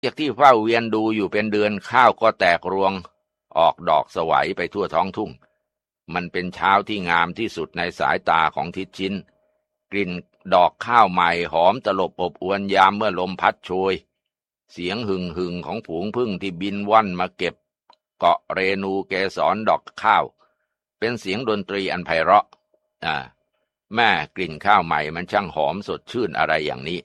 จากที่เฝ้าเวียนดูอยู่เป็นเดือนข้าวก็แตกรวงออกดอกสวัยไปทั่วท้องทุ่งมันเป็นเช้าที่งามที่สุดในสายตาของทิดชินกลิ่นดอกข้าวใหม่หอมตลบอบอวนยามเมื่อลมพัดโชยเสียงหึ่งของฝูงผึ้งที่บินว่อนมาเก็บเกาะเรนูเกสรดอกข้าวเป็นเสียงดนตรีอันไพเราะแม่กลิ่นข้าวใหม่มันช่างหอมสดชื่นอะไรอย่างนี้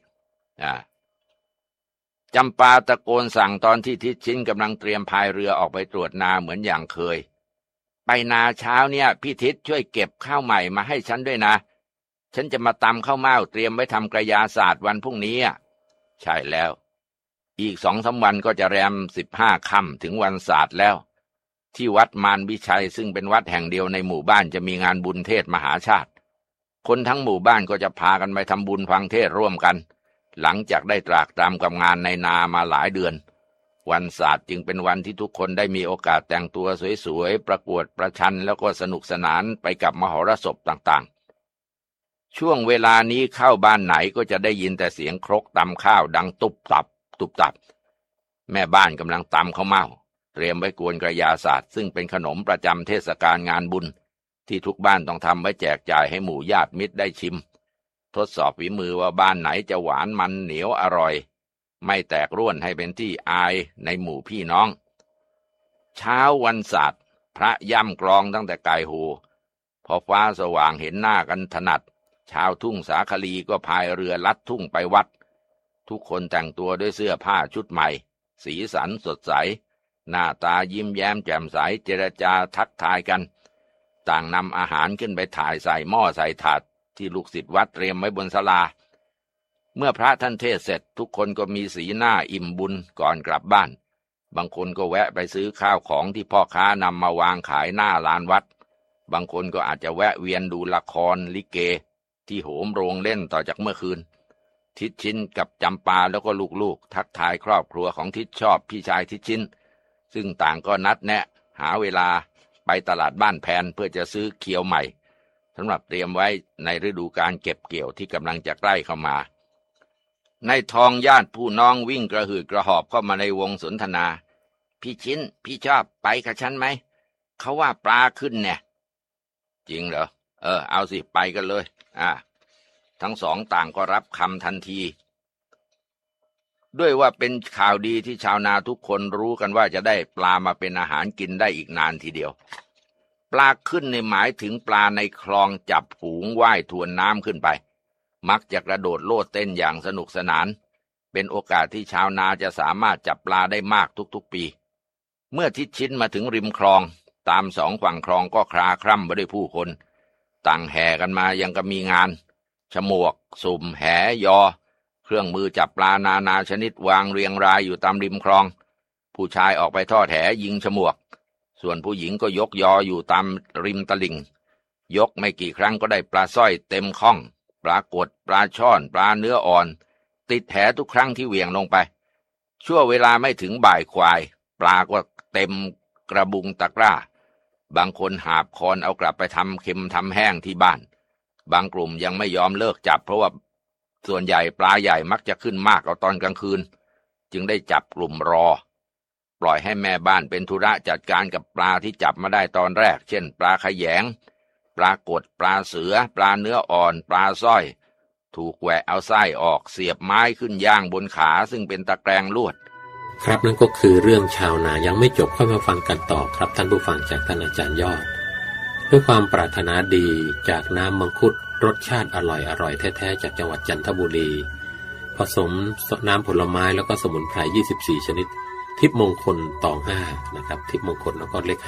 จำปาตะโกนสั่งตอนที่ทิดชินกำลังเตรียมพายเรือออกไปตรวจนาเหมือนอย่างเคยไปนาเช้าเนี่ยพี่ทิศช่วยเก็บข้าวใหม่มาให้ฉันด้วยนะฉันจะมาตำข้าวเม่าเตรียมไว้ทำกระยาศาสตร์วันพรุ่งนี้ใช่แล้วอีก2-3 วันก็จะแรม15 ค่ำถึงวันศาสตร์แล้วที่วัดมารวิชัยซึ่งเป็นวัดแห่งเดียวในหมู่บ้านจะมีงานบุญเทศมหาชาติคนทั้งหมู่บ้านก็จะพากันไปทำบุญฟังเทศร่วมกันหลังจากได้ตรากตรำกับงานในนามาหลายเดือนวันศาสตร์จึงเป็นวันที่ทุกคนได้มีโอกาสแต่งตัวสวยๆประกวดประชันแล้วก็สนุกสนานไปกับมหรสพต่างๆช่วงเวลานี้เข้าบ้านไหนก็จะได้ยินแต่เสียงครกตำข้าวดังตุบตับตุบตับแม่บ้านกำลังตำข้าวเม่าเตรียมไว้กวนกระยาศาสตร์ซึ่งเป็นขนมประจำเทศกาลงานบุญที่ทุกบ้านต้องทำไว้แจกจ่ายให้หมู่ญาติมิตรได้ชิมทดสอบฝีมือว่าบ้านไหนจะหวานมันเหนียวอร่อยไม่แตกร่วนให้เป็นที่อายในหมู่พี่น้องเช้าวันศาสตร์พระย่ำกลองตั้งแต่ไกลหูพอฟ้าสว่างเห็นหน้ากันถนัดชาวทุ่งสาคลีก็พายเรือลัดทุ่งไปวัดทุกคนแต่งตัวด้วยเสื้อผ้าชุดใหม่สีสันสดใสหน้าตายิ้มแย้มแจ่มใสเจรจาทักทายกันต่างนำอาหารขึ้นไปถ่ายใส่หม้อใส่ถาดที่ลูกศิษย์วัดเตรียมไว้บนศาลาเมื่อพระท่านเทศเสร็จทุกคนก็มีสีหน้าอิ่มบุญก่อนกลับบ้านบางคนก็แวะไปซื้อข้าวของที่พ่อค้านำมาวางขายหน้าลานวัดบางคนก็อาจจะแวะเวียนดูละครลิเกที่โหมโรงเล่นต่อจากเมื่อคืนทิดชินกับจำปาแล้วก็ลูกๆทักทายครอบครัวของทิดชอบพี่ชายทิดชินซึ่งต่างก็นัดแนะหาเวลาไปตลาดบ้านแพนเพื่อจะซื้อเขียวใหม่สำหรับเตรียมไว้ในฤดูการเก็บเกี่ยวที่กำลังจะใกล้เข้ามาในทองญาติผู้น้องวิ่งกระหืดกระหอบเข้ามาในวงสนทนาพี่ชินพี่ชอบไปกับฉันไหมเขาว่าปลาขึ้นเนี่ยจริงเหรอเอาสิไปกันเลยทั้งสองต่างก็รับคำทันทีด้วยว่าเป็นข่าวดีที่ชาวนาทุกคนรู้กันว่าจะได้ปลามาเป็นอาหารกินได้อีกนานทีเดียวปลาขึ้นในหมายถึงปลาในคลองจับฝูงว่ายทวนน้ำขึ้นไปมักจะกระโดดโลดเต้นอย่างสนุกสนานเป็นโอกาสที่ชาวนาจะสามารถจับปลาได้มากทุกๆปีเมื่อทิดชินมาถึงริมคลองตามสองฝั่งคลองก็คลาคร่ำไปด้วยผู้คนต่างแห่กันมายังกับมีงานฉมวกสุ่มแหยอเครื่องมือจับปลานานาชนิดวางเรียงรายอยู่ตามริมคลองผู้ชายออกไปทอดแหยิงฉมวกส่วนผู้หญิงก็ยกยออยู่ตามริมตลิ่งยกไม่กี่ครั้งก็ได้ปลาสร้อยเต็มข้องปลากดปลาช่อนปลาเนื้ออ่อนติดแหทุกครั้งที่เหวี่ยงลงไปชั่วเวลาไม่ถึงบ่ายควายปลาก็เต็มกระบุงตะกร้าบางคนหาบคอนเอากลับไปทำเค็มทำแห้งที่บ้านบางกลุ่มยังไม่ยอมเลิกจับเพราะว่าส่วนใหญ่ปลาใหญ่มักจะขึ้นมากเอาตอนกลางคืนจึงได้จับกลุ่มรอปล่อยให้แม่บ้านเป็นธุระจัดการกับปลาที่จับมาได้ตอนแรกเช่นปลาขยงปลากดปลาเสือปลาเนื้ออ่อนปลาสร้อยถูกแหวะเอาไส้ออกเสียบไม้ขึ้นย่างบนขาซึ่งเป็นตะแกรงลวดครับนั่นก็คือเรื่องชาวนายังไม่จบค่อยมาฟังกันต่อครับท่านผู้ฟังจากท่านอาจารย์ยอดด้วยความปรารถนาดีจากน้ำมังคุดรสชาติอร่อยแท้ๆจากจังหวัดจันทบุรีผสมน้ำผลไม้แล้วก็สมุนไพร24ชนิดทิพมงคลตอง5นะครับทิพมงคลแล้วก็เลข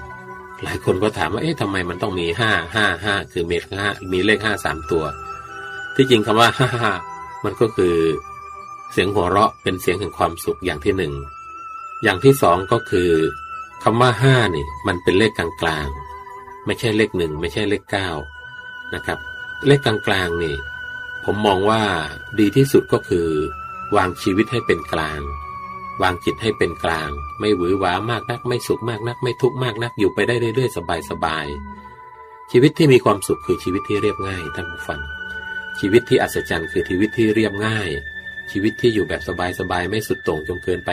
5หลายคนก็ถามว่าทำไมมันต้องมี555คือมีเลข5 3ตัวที่จริงคำว่า55มันก็คือเสียงหัวเราะเป็นเสียงแห่งความสุขอย่างที่1อย่างที่2ก็คือคำว่า5นี่มันเป็นเลขกลางๆไม่ใช่เลข1ไม่ใช่เลข9นะครับเลขกลางๆนี่ผมมองว่าดีที่สุดก็คือวางชีวิตให้เป็นกลางวางจิตให้เป็นกลางไม่หวือหวามากนักไม่สุขมากนักไม่ทุกข์มากนักอยู่ไปได้เรื่อยๆสบายๆชีวิตที่มีความสุขคือชีวิตที่เรียบง่ายท่านผู้ฟังชีวิตที่อัศจรรย์คือชีวิตที่เรียบง่ายชีวิตที่อยู่แบบสบายๆไม่สุดโต่งจนเกินไป